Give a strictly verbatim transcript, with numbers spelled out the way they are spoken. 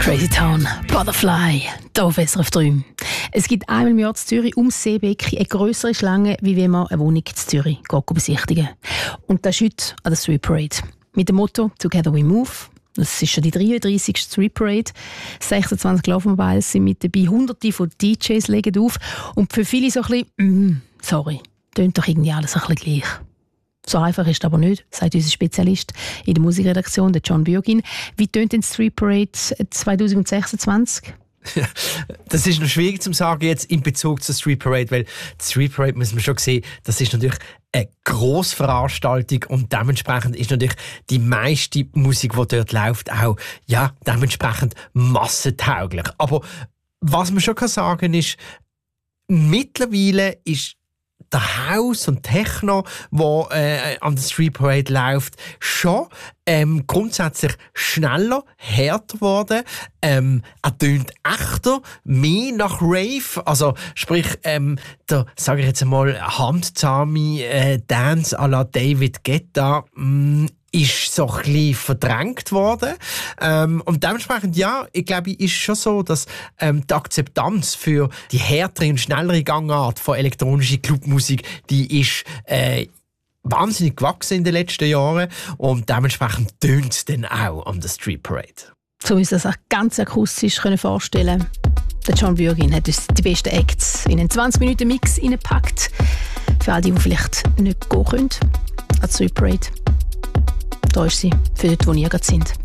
Crazy Town, Butterfly, hier auf S R F drei. Es gibt einmal im Jahr in Zürich ums Seebecken eine grössere Schlange, wie wenn man eine Wohnung in Zürich geht besichtigen. Und das ist heute an der Street Parade. Mit dem Motto «Together we move». Das ist schon die dreiunddreissigste Street Parade. sechsundzwanzig Love Mobiles sind mit dabei, hunderte von D Js legen auf. Und für viele so ein bisschen, mm, sorry, tönt doch irgendwie alles ein bisschen gleich. So einfach ist es aber nicht, sagt unser Spezialist in der Musikredaktion, der John Bürgin. Wie tönt denn die Street Parade zwanzig sechsundzwanzig? Das ist noch schwierig zu sagen jetzt in Bezug zur Street Parade, weil die Street Parade, muss man schon sehen, das ist natürlich eine Grossveranstaltung und dementsprechend ist natürlich die meiste Musik, die dort läuft, auch ja, dementsprechend massentauglich. Aber was man schon sagen kann, ist, mittlerweile ist der House und Techno, wo äh, an der Street Parade läuft, schon ähm, grundsätzlich schneller, härter geworden. Ähm, er tönt echter, mehr nach Rave. Also sprich, ähm, der, sage ich jetzt einmal, handzahme äh, Dance à la David Guetta mh, ist so ein bisschen verdrängt worden. Ähm, und dementsprechend, ja, ich glaube, ist schon so, dass ähm, die Akzeptanz für die härtere und schnellere Gangart von elektronischer Clubmusik, die ist äh, wahnsinnig gewachsen in den letzten Jahren und dementsprechend tönt es dann auch an der Street Parade. So uns das auch ganz akustisch vorstellen können. Der John Bürgin hat uns die besten Acts in einen zwanzig Minuten Mix reingepackt. Für all die, die vielleicht nicht gehen können an die Street Parade. Da ist sie, für dort, wo ihr gerade sind.